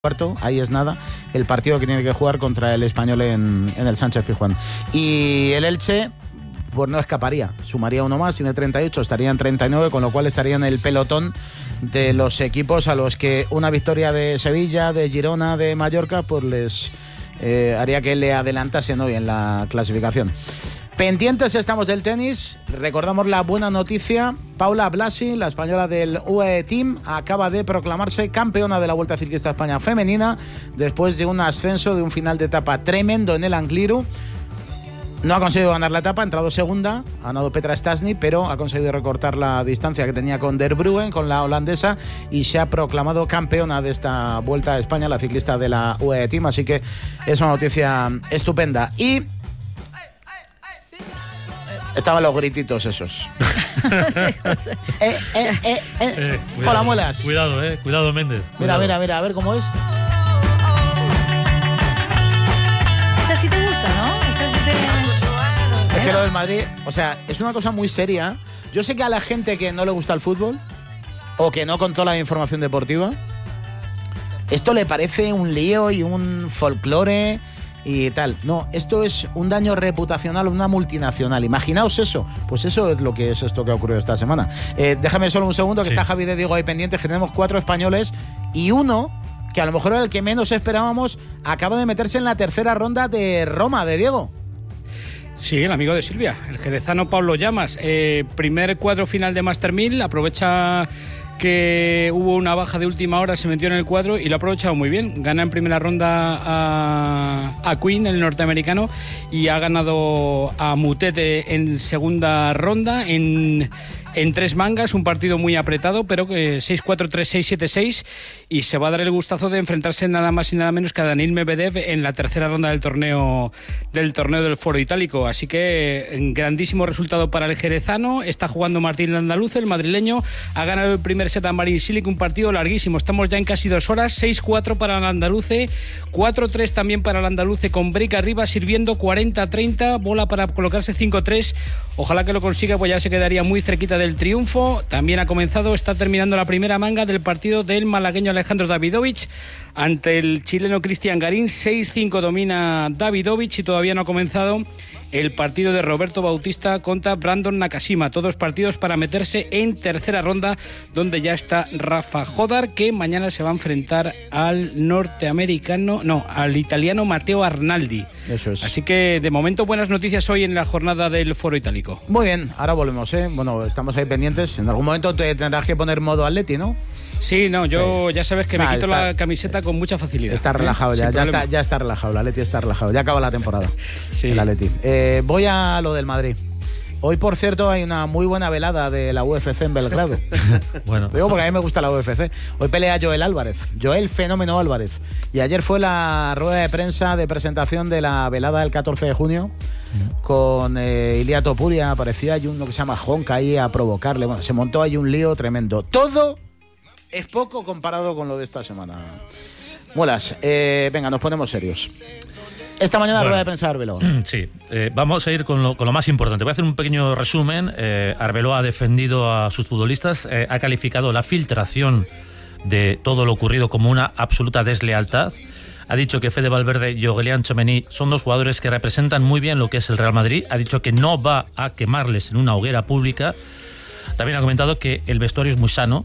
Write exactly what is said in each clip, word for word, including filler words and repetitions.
cuarto, ahí es nada, el partido que tiene que jugar contra el Español en, en el Sánchez Pizjuán. Y el Elche, pues no escaparía, sumaría uno más, tiene treinta y ocho, estaría en treinta y nueve, con lo cual estaría en el pelotón de los equipos a los que una victoria de Sevilla, de Girona, de Mallorca, pues les eh, haría que le adelantasen hoy en la clasificación. Pendientes estamos del tenis, recordamos la buena noticia, Paula Blasi, la española del U A E Team, acaba de proclamarse campeona de la Vuelta Ciclista a España femenina, después de un ascenso de un final de etapa tremendo en el Angliru. No ha conseguido ganar la etapa, ha entrado segunda, ha ganado Petra Stasny, pero ha conseguido recortar la distancia que tenía con Der Bruyne, con la holandesa, y se ha proclamado campeona de esta Vuelta a España, la ciclista de la U A E Team, así que es una noticia estupenda. Y estaban los grititos esos. eh, eh, eh, eh. eh Hola, muelas. Cuidado, eh. Cuidado, Méndez. Mira, mira, mira, a ver cómo es. Esta sí te gusta, ¿no? Esta sí te... Es que lo del Madrid, o sea, es una cosa muy seria. Yo sé que a la gente que no le gusta el fútbol o que no controla la información deportiva, esto le parece un lío y un folclore y tal. No, esto es un daño reputacional a una multinacional. Imaginaos eso. Pues eso es lo que es esto que ha ocurrido esta semana. Eh, déjame solo un segundo, que sí. Está Javi de Diego ahí pendiente, que tenemos cuatro españoles y uno, que a lo mejor era el que menos esperábamos, acaba de meterse en la tercera ronda de Roma, de Diego. Sí, el amigo de Silvia, el jerezano Pablo Llamas. Eh, primer cuadro final de Master mil, aprovecha que hubo una baja de última hora, se metió en el cuadro y lo ha aprovechado muy bien. Gana en primera ronda a, a Queen, el norteamericano, y ha ganado a Mutete en segunda ronda, en, en tres mangas, un partido muy apretado, pero que seis cuatro, tres seis, siete seis, y se va a dar el gustazo de enfrentarse nada más y nada menos que a Daniil Medvedev en la tercera ronda del torneo del torneo del Foro Itálico. Así que grandísimo resultado para el jerezano. Está jugando Martín Landaluce, el madrileño, ha ganado el primer set a Marin Cilic, un partido larguísimo, estamos ya en casi dos horas, seis cuatro para el andaluce, cuatro tres también para el andaluce, con break arriba, sirviendo cuarenta treinta, bola para colocarse cinco tres, ojalá que lo consiga, pues ya se quedaría muy cerquita del triunfo. También ha comenzado, está terminando la primera manga del partido del malagueño Alejandro Davidovich ante el chileno Cristian Garín, seis cinco domina Davidovich, y todavía no ha comenzado el partido de Roberto Bautista contra Brandon Nakashima. Todos partidos para meterse en tercera ronda, donde ya está Rafa Jodar, que mañana se va a enfrentar al norteamericano, no, al italiano Matteo Arnaldi. Eso es. Así que de momento buenas noticias hoy en la jornada del Foro Itálico. Muy bien, ahora volvemos, ¿eh? Bueno, estamos ahí pendientes. En algún momento te tendrás que poner modo Atleti, ¿no? Sí, no, yo sí. Ya sabes que me ah, quito está, la camiseta con mucha facilidad. Está relajado, ¿eh? ya, ya está, ya está relajado, el Atleti está relajado, ya acaba la temporada. Sí. El Atleti. Eh, voy a lo del Madrid. Hoy, por cierto, hay una muy buena velada de la U F C en Belgrado. Bueno. Lo digo porque a mí me gusta la U F C. Hoy pelea Joel Álvarez, Joel Fenómeno Álvarez. Y ayer fue la rueda de prensa de presentación de la velada del catorce de junio uh-huh. con eh, Ilia Topuria. Apareció ahí uno que se llama Honka ahí a provocarle. Bueno, se montó ahí un lío tremendo. Todo es poco comparado con lo de esta semana. Muelas, eh, venga, nos ponemos serios. Esta mañana bueno, rueda de prensa de Arbeloa. Sí, eh, vamos a ir con lo, con lo más importante. Voy a hacer un pequeño resumen. Eh, Arbeloa ha defendido a sus futbolistas, eh, ha calificado la filtración de todo lo ocurrido como una absoluta deslealtad. Ha dicho que Fede Valverde y Aurélien Tchouameni son dos jugadores que representan muy bien lo que es el Real Madrid. Ha dicho que no va a quemarles en una hoguera pública. También ha comentado que el vestuario es muy sano.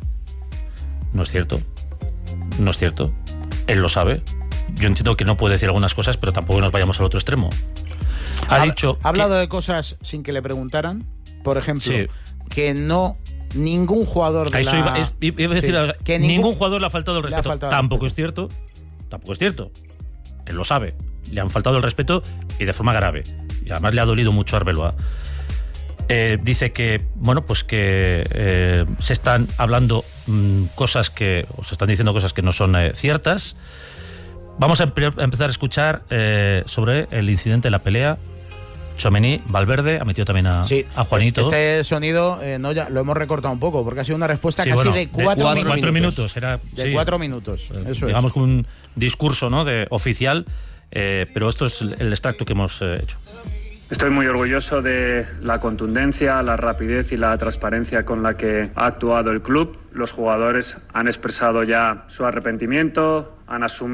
No es cierto. No es cierto. Él lo sabe. Yo entiendo que no puede decir algunas cosas, pero tampoco nos vayamos al otro extremo. Ha, ha dicho ha hablado que... de cosas sin que le preguntaran. Por ejemplo, sí. que no ningún jugador de a eso la... iba, es, iba a decir, sí. que ningún, ningún jugador le ha faltado el respeto. Faltado tampoco el respeto. es cierto. Tampoco es cierto. Él lo sabe. Le han faltado el respeto y de forma grave. Y además le ha dolido mucho a Arbeloa. Eh, dice que, bueno, pues que eh, se están hablando mmm, cosas que, o se están diciendo cosas que no son eh, ciertas. Vamos a, empe- a empezar a escuchar eh, sobre el incidente de la pelea. Tchouameni, Valverde, ha metido también a, sí, a Juanito. Este sonido eh, no, ya lo hemos recortado un poco, porque ha sido una respuesta sí, casi bueno, de cuatro, de cuatro, minutos. cuatro minutos. Era, de sí, cuatro minutos, eso digamos es. como un discurso, ¿no?, de, oficial, eh, pero esto es el, el extracto que hemos eh, hecho. Estoy muy orgulloso de la contundencia, la rapidez y la transparencia con la que ha actuado el club. Los jugadores han expresado ya su arrepentimiento, han asumido